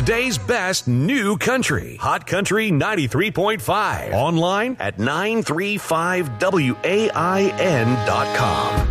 today's best new country. Hot Country 93.5. Online at 935WAIN.com.